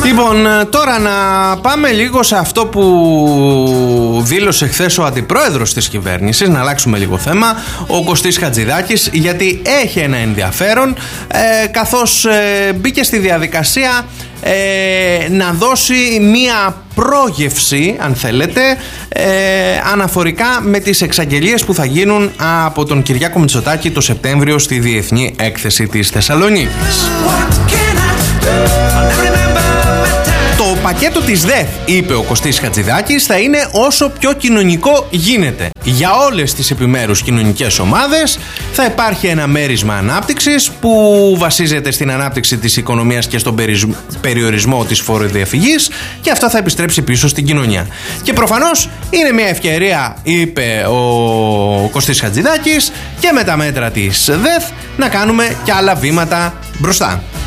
Λοιπόν, τώρα να πάμε λίγο σε αυτό που δήλωσε χθες ο αντιπρόεδρος της κυβέρνησης, να αλλάξουμε λίγο θέμα, ο Κωστής Χατζηδάκης, γιατί έχει ένα ενδιαφέρον, καθώς μπήκε στη διαδικασία να δώσει μία πρόγευση, αν θέλετε, αναφορικά με τις εξαγγελίες που θα γίνουν από τον Κυριάκο Μητσοτάκη το Σεπτέμβριο στη Διεθνή Έκθεση της Θεσσαλονίκης. Το πακέτο της ΔΕΘ, είπε ο Κωστής Χατζηδάκης, θα είναι όσο πιο κοινωνικό γίνεται. Για όλες τις επιμέρους κοινωνικές ομάδες θα υπάρχει ένα μέρισμα ανάπτυξης που βασίζεται στην ανάπτυξη της οικονομίας και στον περιορισμό της φοροδιαφυγής, και αυτό θα επιστρέψει πίσω στην κοινωνία. Και προφανώς είναι μια ευκαιρία, είπε ο Κωστής Χατζηδάκης, και με τα μέτρα της ΔΕΘ να κάνουμε και άλλα βήματα μπροστά.